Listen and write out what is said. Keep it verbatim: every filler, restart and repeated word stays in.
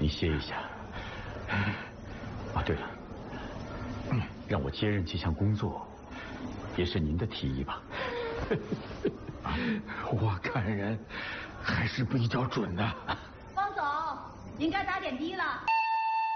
你歇一下。啊，对了，让我接任这项工作，也是您的提议吧？ 我看人还是比较准的。 方总，您该打点滴了。